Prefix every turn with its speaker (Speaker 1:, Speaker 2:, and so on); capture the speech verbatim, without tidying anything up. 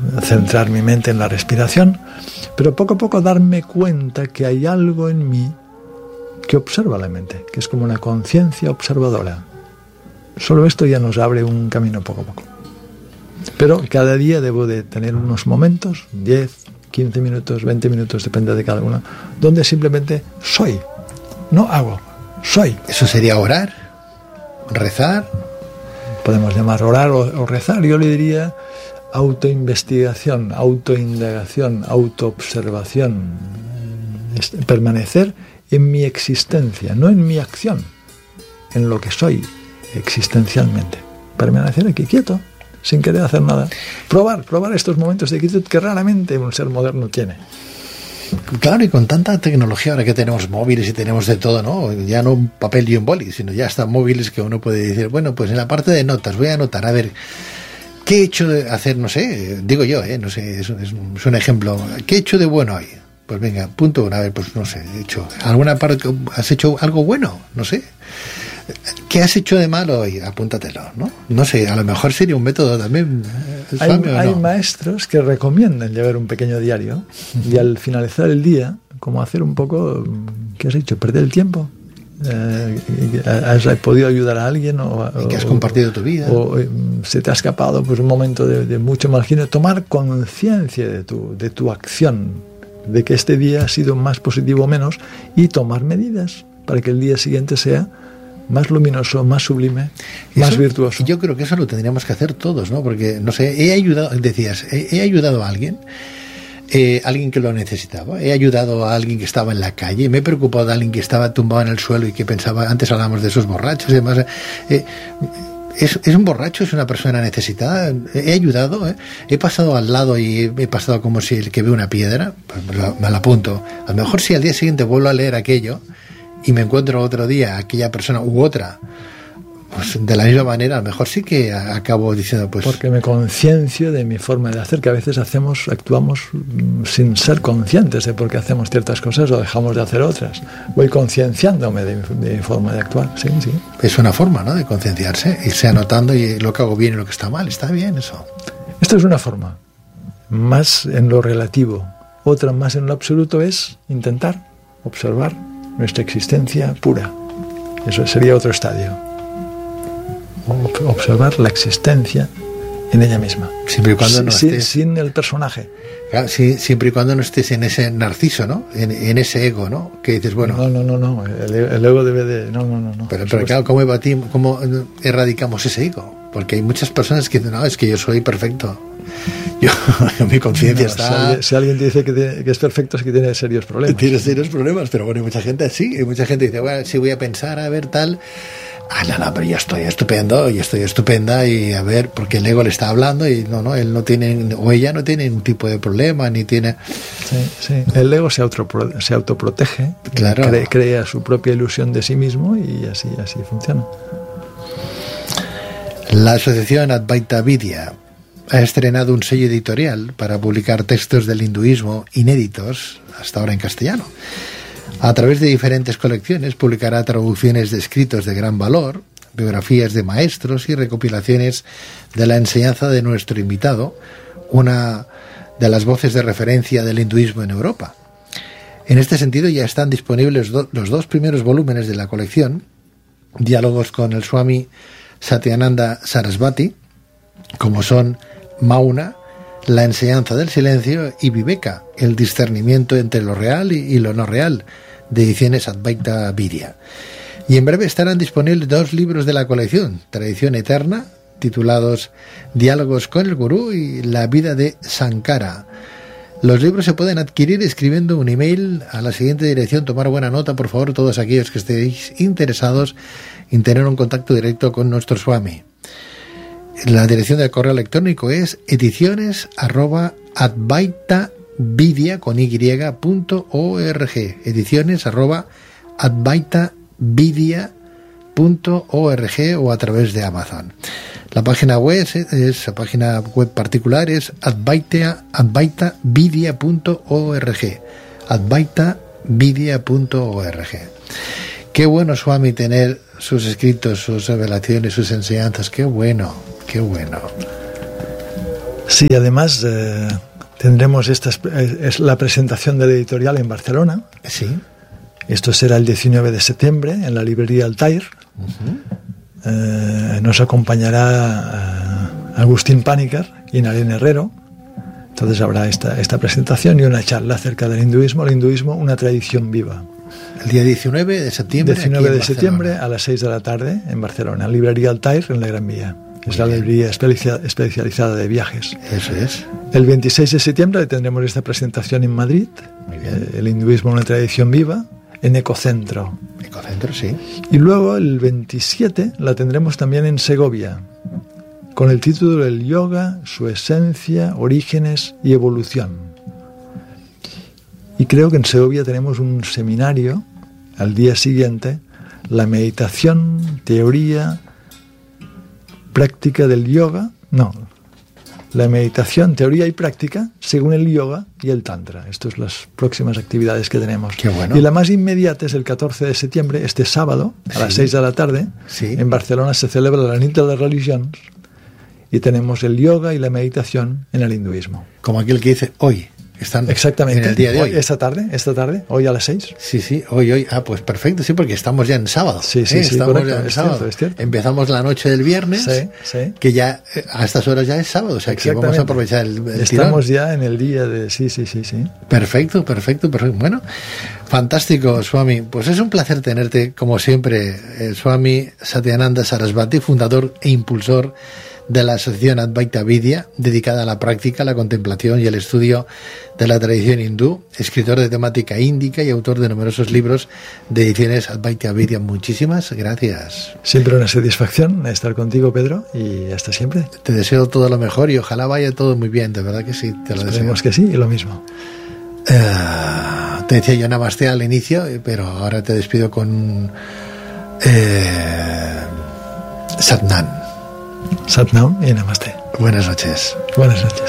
Speaker 1: centrar mi mente en la respiración, pero poco a poco darme cuenta que hay algo en mí que observa la mente, que es como una conciencia observadora. Solo esto ya nos abre un camino poco a poco. Pero cada día debo de tener unos momentos, diez, quince minutos, veinte minutos, depende de cada uno, donde simplemente soy, no hago, soy.
Speaker 2: ¿Eso sería orar? ¿Rezar?
Speaker 1: Podemos llamar orar o, o rezar. Yo le diría autoinvestigación, autoindagación, autoobservación. Es permanecer en mi existencia, no en mi acción, en lo que soy existencialmente. Permanecer aquí quieto, sin querer hacer nada. Probar, probar estos momentos de quietud que raramente un ser moderno tiene.
Speaker 2: Claro, y con tanta tecnología ahora que tenemos móviles y tenemos de todo, ¿no? Ya no un papel y un boli, sino ya están móviles que uno puede decir, bueno, pues en la parte de notas voy a anotar, a ver, ¿qué he hecho de hacer? No sé, digo yo, ¿eh? No sé, es, es, un, es un ejemplo. ¿Qué he hecho de bueno hoy? Pues venga, punto uno, a ver, pues no sé, he hecho alguna parte, ¿has hecho algo bueno? No sé. ¿Qué has hecho de malo hoy? Apúntatelo, ¿no? No sé, a lo mejor sería un método también.
Speaker 1: Hay,
Speaker 2: ¿no?
Speaker 1: hay maestros que recomiendan llevar un pequeño diario y al finalizar el día, como hacer un poco, ¿qué has hecho? ¿Perder el tiempo? Eh, ¿Has podido ayudar a alguien? O,
Speaker 2: ¿Y que has compartido tu vida?
Speaker 1: O, o se te ha escapado pues un momento de, de mucho mal genio. Tomar conciencia de tu, de tu acción, de que este día ha sido más positivo o menos, y tomar medidas para que el día siguiente sea más luminoso, más sublime, más
Speaker 2: eso,
Speaker 1: virtuoso.
Speaker 2: Yo creo que eso lo tendríamos que hacer todos, ¿no? Porque, no sé, he ayudado, decías, he, he ayudado a alguien, eh, alguien que lo necesitaba, he ayudado a alguien que estaba en la calle, me he preocupado de alguien que estaba tumbado en el suelo y que pensaba, antes hablábamos de esos borrachos y demás, eh, es, es un borracho, es una persona necesitada, he ayudado, eh, he pasado al lado y he pasado como si el que ve una piedra, pues me la, me la apunto. A lo mejor si al día siguiente vuelvo a leer aquello y me encuentro otro día aquella persona u otra, pues de la misma manera, a lo mejor sí que acabo diciendo, pues...
Speaker 1: Porque me conciencio de mi forma de hacer, que a veces hacemos, actuamos sin ser conscientes de por qué hacemos ciertas cosas o dejamos de hacer otras. Voy concienciándome de, de mi forma de actuar, sí, sí.
Speaker 2: Es una forma, ¿no?, de concienciarse, irse anotando y lo que hago bien y lo que está mal, está bien eso.
Speaker 1: Esto es una forma, más en lo relativo. Otra más en lo absoluto es intentar observar nuestra existencia pura. Eso sería otro estadio. Observar la existencia en ella misma.
Speaker 2: Siempre y cuando no
Speaker 1: sin,
Speaker 2: estés...
Speaker 1: sin el personaje.
Speaker 2: Claro, sí, siempre y cuando no estés en ese narciso, ¿no? En, en ese ego, ¿no? Que dices, bueno...
Speaker 1: No, no, no, no. El, el ego debe de... No, no, no. no.
Speaker 2: Pero, pero claro, ¿cómo, evatimos, ¿cómo erradicamos ese ego? Porque hay muchas personas que dicen, no, es que yo soy perfecto. Yo, mi conciencia
Speaker 1: no,
Speaker 2: está...
Speaker 1: Si alguien, si alguien te dice que, te, que es perfecto, es que tiene serios problemas.
Speaker 2: Tiene serios problemas, pero bueno, hay mucha gente así. Hay mucha gente que dice, bueno, si voy a pensar, a ver, tal... Ah, no, no, pero yo estoy estupendo, yo estoy estupenda y a ver, porque el ego le está hablando y no, no, él no tiene, o ella no tiene ningún tipo de problema, ni tiene...
Speaker 1: Sí, sí, el ego se, auto, se autoprotege,
Speaker 2: claro.
Speaker 1: cre, crea su propia ilusión de sí mismo y así, así funciona.
Speaker 2: La asociación Advaita Vidya ha estrenado un sello editorial para publicar textos del hinduismo inéditos, hasta ahora en castellano. A través de diferentes colecciones publicará traducciones de escritos de gran valor, biografías de maestros y recopilaciones de la enseñanza de nuestro invitado, una de las voces de referencia del hinduismo en Europa. En este sentido ya están disponibles do- los dos primeros volúmenes de la colección, Diálogos con el Swami Satyananda Sarasvati, como son Mauna, la enseñanza del silencio, y Viveka, el discernimiento entre lo real y, y lo no real, de ediciones Advaita Vidya. Y en breve estarán disponibles dos libros de la colección, Tradición Eterna, titulados Diálogos con el Gurú y La vida de Sankara. Los libros se pueden adquirir escribiendo un email a la siguiente dirección. Tomar buena nota, por favor, todos aquellos que estéis interesados en tener un contacto directo con nuestro Swami. La dirección de correo electrónico es ediciones arroba advaitavidya con y punto org, ediciones arroba advaitavidya punto org o a través de Amazon. La página web es, es la página web particular es advaita, advaitavidya punto org, advaitavidya punto org. Qué bueno, Swami, tener sus escritos, sus revelaciones, sus enseñanzas. Qué bueno, qué bueno.
Speaker 1: Sí, además eh, tendremos esta, es la presentación de la editorial en Barcelona.
Speaker 2: Sí.
Speaker 1: Esto será el diecinueve de septiembre en la librería Altair. Uh-huh. eh, nos acompañará eh, Agustín Paniker y Naren Herrero. Entonces habrá esta, esta presentación y una charla acerca del hinduismo. El hinduismo, una tradición viva.
Speaker 2: El día diecinueve de septiembre.
Speaker 1: diecinueve de septiembre a las seis de la tarde en Barcelona, librería Altair en la Gran Vía. Es la librería especializada de viajes.
Speaker 2: Eso es.
Speaker 1: El veintiséis de septiembre tendremos esta presentación en Madrid.
Speaker 2: Muy bien.
Speaker 1: El hinduismo, una tradición viva, en Ecocentro.
Speaker 2: Ecocentro, sí.
Speaker 1: Y luego el veintisiete la tendremos también en Segovia, con el título El yoga, su esencia, orígenes y evolución. Y creo que en Segovia tenemos un seminario al día siguiente, la meditación, teoría, práctica del yoga, no, la meditación, teoría y práctica según el yoga y el tantra. Estas son las próximas actividades que tenemos.
Speaker 2: Qué bueno.
Speaker 1: Y la más inmediata es el catorce de septiembre, este sábado, a sí. las seis de la tarde,
Speaker 2: sí.
Speaker 1: en Barcelona se celebra la nit de les religions y tenemos el yoga y la meditación en el hinduismo.
Speaker 2: Como aquel que dice hoy. Están
Speaker 1: exactamente
Speaker 2: en el día de hoy.
Speaker 1: hoy. Esta tarde, esta tarde, hoy a las seis.
Speaker 2: Sí, sí, hoy, hoy. Ah, pues perfecto, sí, porque estamos ya en sábado.
Speaker 1: Sí, sí,
Speaker 2: ¿eh?
Speaker 1: sí,
Speaker 2: estamos
Speaker 1: correcto,
Speaker 2: ya en
Speaker 1: es
Speaker 2: sábado.
Speaker 1: Cierto, es cierto.
Speaker 2: Empezamos la noche del viernes,
Speaker 1: sí, sí.
Speaker 2: que ya a estas horas ya es sábado, o sea que vamos a aprovechar el, el
Speaker 1: Estamos
Speaker 2: tirón.
Speaker 1: ya en el día de... Sí, sí, sí, sí.
Speaker 2: Perfecto, perfecto, perfecto. Bueno, fantástico, Swami. Pues es un placer tenerte, como siempre, el Swami Satyananda Sarasvati, fundador e impulsor de la asociación Advaita Vidya, dedicada a la práctica, la contemplación y el estudio de la tradición hindú, escritor de temática índica y autor de numerosos libros de ediciones Advaita Vidya. Muchísimas gracias.
Speaker 1: Siempre una satisfacción estar contigo, Pedro, y hasta siempre.
Speaker 2: Te deseo todo lo mejor y ojalá vaya todo muy bien, de verdad que sí, te lo deseo.
Speaker 1: Esperemos que sí, y lo mismo.
Speaker 2: Uh, te decía yo namaste al inicio, pero ahora te despido con eh, Satnam.
Speaker 1: Satnam y Namaste.
Speaker 2: Buenas noches.
Speaker 1: Buenas noches.